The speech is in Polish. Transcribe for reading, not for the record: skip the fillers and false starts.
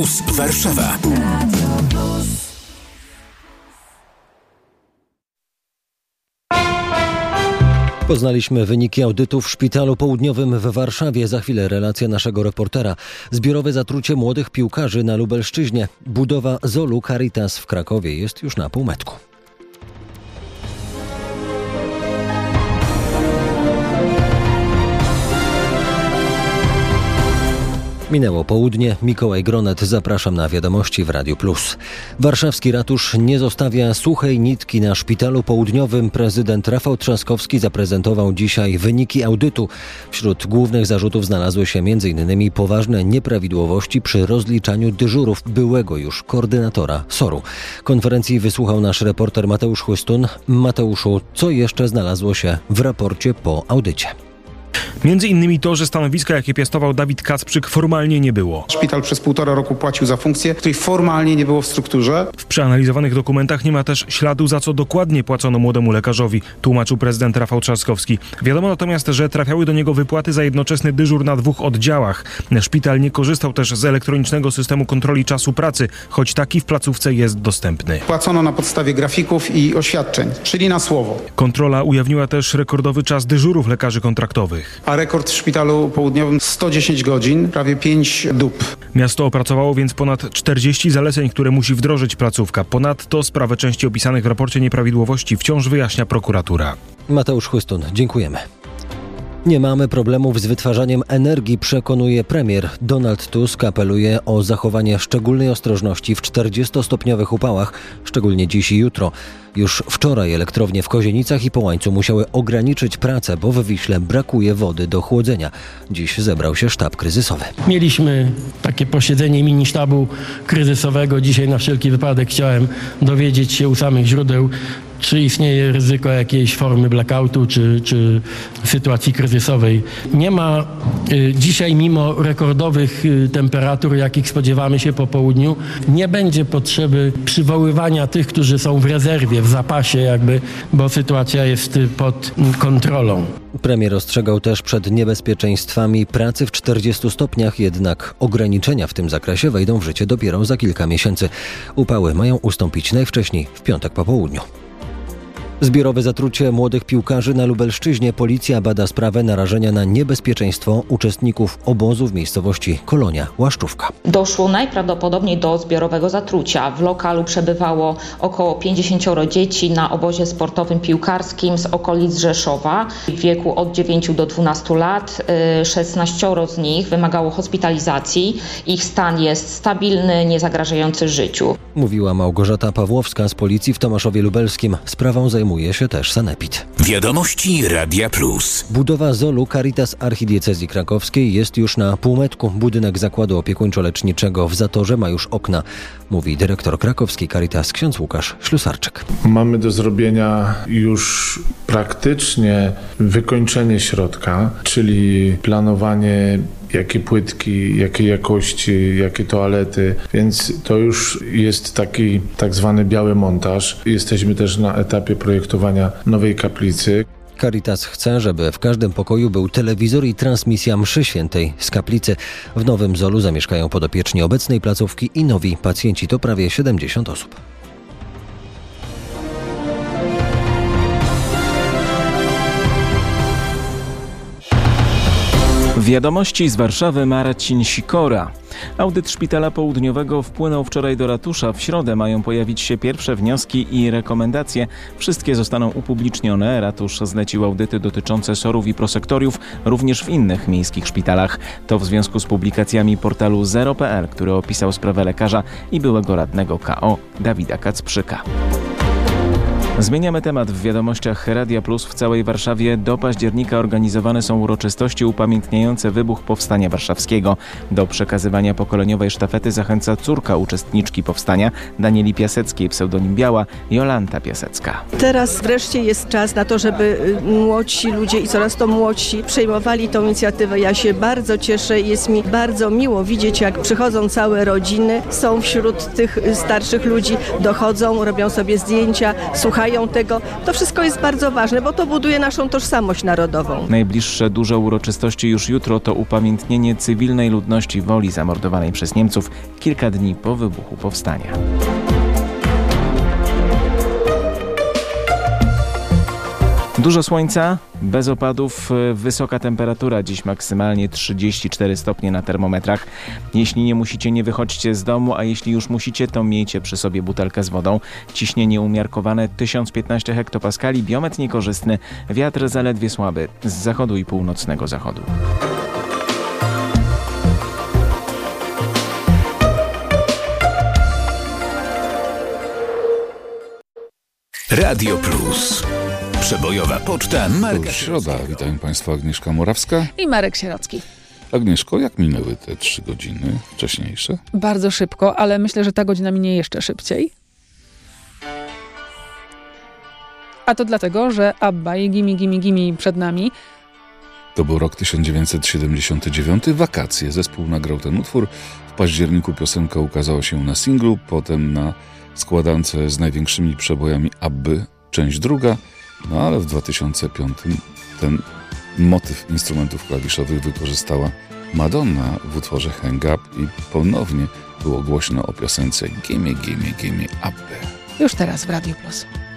Warszawa. Poznaliśmy wyniki audytu w Szpitalu Południowym w Warszawie. Za chwilę relacja naszego reportera. Zbiorowe zatrucie młodych piłkarzy na Lubelszczyźnie. Budowa Zolu Caritas w Krakowie jest już na półmetku. Minęło południe. Mikołaj Gronet, zapraszam na wiadomości w Radiu Plus. Warszawski ratusz nie zostawia suchej nitki. Na Szpitalu Południowym prezydent Rafał Trzaskowski zaprezentował dzisiaj wyniki audytu. Wśród głównych zarzutów znalazły się m.in. poważne nieprawidłowości przy rozliczaniu dyżurów byłego już koordynatora SOR-u. Konferencji wysłuchał nasz reporter Mateusz Chłystun. Mateuszu, co jeszcze znalazło się w raporcie po audycie? Między innymi to, że stanowiska, jakie piastował Dawid Kacprzyk, formalnie nie było. Szpital przez 1,5 roku płacił za funkcję, której formalnie nie było w strukturze. W przeanalizowanych dokumentach nie ma też śladu, za co dokładnie płacono młodemu lekarzowi, tłumaczył prezydent Rafał Trzaskowski. Wiadomo natomiast, że trafiały do niego wypłaty za jednoczesny dyżur na 2 oddziałach. Szpital nie korzystał też z elektronicznego systemu kontroli czasu pracy, choć taki w placówce jest dostępny. Płacono na podstawie grafików i oświadczeń, czyli na słowo. Kontrola ujawniła też rekordowy czas dyżurów lekarzy kontraktowych. A rekord w Szpitalu Południowym 110 godzin, prawie 5 dób. Miasto opracowało więc ponad 40 zaleceń, które musi wdrożyć placówka. Ponadto sprawę części opisanych w raporcie nieprawidłowości wciąż wyjaśnia prokuratura. Mateusz Chłystun, dziękujemy. Nie mamy problemów z wytwarzaniem energii, przekonuje premier. Donald Tusk apeluje o zachowanie szczególnej ostrożności w 40-stopniowych upałach, szczególnie dziś i jutro. Już wczoraj elektrownie w Kozienicach i Połańcu musiały ograniczyć pracę, bo w Wiśle brakuje wody do chłodzenia. Dziś zebrał się sztab kryzysowy. Mieliśmy takie posiedzenie mini sztabu kryzysowego. Dzisiaj na wszelki wypadek chciałem dowiedzieć się u samych źródeł, czy istnieje ryzyko jakiejś formy blackoutu, czy sytuacji kryzysowej. Nie ma dzisiaj, mimo rekordowych temperatur, jakich spodziewamy się po południu, nie będzie potrzeby przywoływania tych, którzy są w rezerwie, w zapasie bo sytuacja jest pod kontrolą. Premier ostrzegał też przed niebezpieczeństwami pracy w 40 stopniach, jednak ograniczenia w tym zakresie wejdą w życie dopiero za kilka miesięcy. Upały mają ustąpić najwcześniej w piątek po południu. Zbiorowe zatrucie młodych piłkarzy na Lubelszczyźnie. Policja bada sprawę narażenia na niebezpieczeństwo uczestników obozu w miejscowości Kolonia Łaszczówka. Doszło najprawdopodobniej do zbiorowego zatrucia. W lokalu przebywało około 50 dzieci na obozie sportowym piłkarskim z okolic Rzeszowa w wieku od 9 do 12 lat. 16 z nich wymagało hospitalizacji. Ich stan jest stabilny, niezagrażający życiu. Mówiła Małgorzata Pawłowska z policji w Tomaszowie Lubelskim. Sprawą zajmuje się też sanepid. Wiadomości Radia Plus. Budowa Zolu Caritas Archidiecezji Krakowskiej jest już na półmetku. Budynek zakładu opiekuńczo-leczniczego w Zatorze ma już okna, mówi dyrektor krakowskiej Caritas ksiądz Łukasz Ślusarczyk. Mamy do zrobienia już praktycznie wykończenie środka, czyli planowanie, jakie płytki, jakiej jakości, jakie toalety, więc to już jest taki tak zwany biały montaż. Jesteśmy też na etapie projektowania nowej kaplicy. Caritas chce, żeby w każdym pokoju był telewizor i transmisja mszy świętej z kaplicy. W nowym Zolu zamieszkają podopieczni obecnej placówki i nowi pacjenci, to prawie 70 osób. Wiadomości z Warszawy, Marcin Sikora. Audyt Szpitala Południowego wpłynął wczoraj do ratusza. W środę mają pojawić się pierwsze wnioski i rekomendacje. Wszystkie zostaną upublicznione. Ratusz zlecił audyty dotyczące SOR-ów i prosektoriów również w innych miejskich szpitalach. To w związku z publikacjami portalu Zero.pl, który opisał sprawę lekarza i byłego radnego KO Dawida Kacprzyka. Zmieniamy temat w wiadomościach Radia Plus. W całej Warszawie do października organizowane są uroczystości upamiętniające wybuch Powstania Warszawskiego. Do przekazywania pokoleniowej sztafety zachęca córka uczestniczki powstania, Danieli Piaseckiej, pseudonim Biała, Jolanta Piasecka. Teraz wreszcie jest czas na to, żeby młodsi ludzie i coraz to młodsi przejmowali tą inicjatywę. Ja się bardzo cieszę i jest mi bardzo miło widzieć, jak przychodzą całe rodziny, są wśród tych starszych ludzi, dochodzą, robią sobie zdjęcia, słuchają słuchają tego. To wszystko jest bardzo ważne, bo to buduje naszą tożsamość narodową. Najbliższe duże uroczystości już jutro to upamiętnienie cywilnej ludności Woli zamordowanej przez Niemców kilka dni po wybuchu powstania. Dużo słońca, bez opadów, wysoka temperatura, dziś maksymalnie 34 stopnie na termometrach. Jeśli nie musicie, nie wychodźcie z domu, a jeśli już musicie, to miejcie przy sobie butelkę z wodą. Ciśnienie umiarkowane 1015 hektopaskali, biometr niekorzystny, wiatr zaledwie słaby z zachodu i północnego zachodu. Radio Plus. Przebojowa poczta Marka. Środa. Witam Państwa, Agnieszka Morawska i Marek Sierocki. Agnieszko, jak minęły te 3 godziny wcześniejsze? Bardzo szybko, ale myślę, że ta godzina minie jeszcze szybciej. A to dlatego, że ABBA i Gimme Gimme Gimme przed nami. To był rok 1979, wakacje. Zespół nagrał ten utwór. W październiku piosenka ukazała się na singlu, potem na składance z największymi przebojami ABBY, część druga. No ale w 2005 ten motyw instrumentów klawiszowych wykorzystała Madonna w utworze Hang Up i ponownie było głośno o piosence Gimme Gimme Gimme ABBY. Już teraz w Radiu Plus.